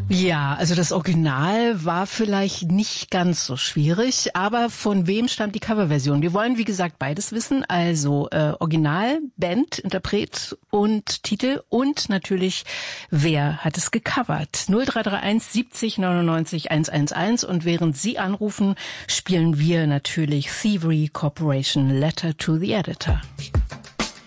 Ja, also das Original war vielleicht nicht ganz so schwierig, aber von wem stammt die Coverversion? Wir wollen, wie gesagt, beides wissen, also Original, Band, Interpret und Titel und natürlich, wer hat es gecovert? 0331 70 99 111 und während Sie anrufen, spielen wir natürlich Thievery Corporation Letter to the Editor.